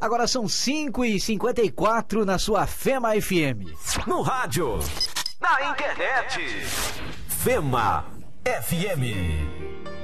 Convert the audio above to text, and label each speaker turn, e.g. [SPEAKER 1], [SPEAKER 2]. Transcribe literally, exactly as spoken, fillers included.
[SPEAKER 1] Agora são cinco e cinquenta e quatro na sua Fema F M.
[SPEAKER 2] No rádio, na internet, Fema F M.